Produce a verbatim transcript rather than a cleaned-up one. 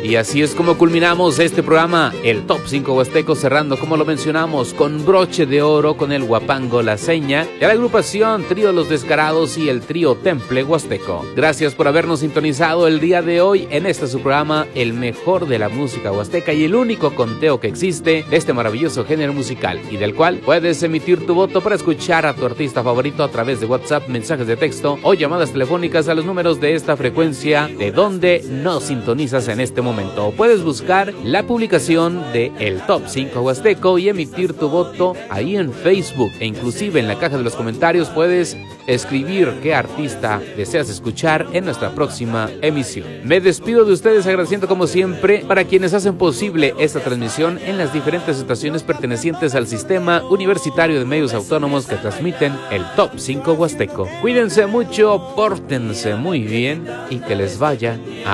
Y así es como culminamos este programa, el Top cinco Huasteco, cerrando, como lo mencionamos, con broche de oro con el Huapango La Seña, y a la agrupación Trío Los Descarados y el Trío Temple Huasteco. Gracias por habernos sintonizado el día de hoy en este su programa, el mejor de la música huasteca y el único conteo que existe de este maravilloso género musical, y del cual puedes emitir tu voto para escuchar a tu artista favorito a través de WhatsApp, mensajes de texto o llamadas telefónicas a los números de esta frecuencia de donde nos sintonizas en este momento. Puedes buscar la publicación de el Top cinco Huasteco y emitir tu voto ahí en Facebook, e inclusive en la caja de los comentarios puedes escribir qué artista deseas escuchar en nuestra próxima emisión. Me despido de ustedes agradeciendo como siempre para quienes hacen posible esta transmisión en las diferentes estaciones pertenecientes al Sistema Universitario de Medios Autónomos que transmiten el Top cinco Huasteco. Cuídense mucho, pórtense muy bien y que les vaya a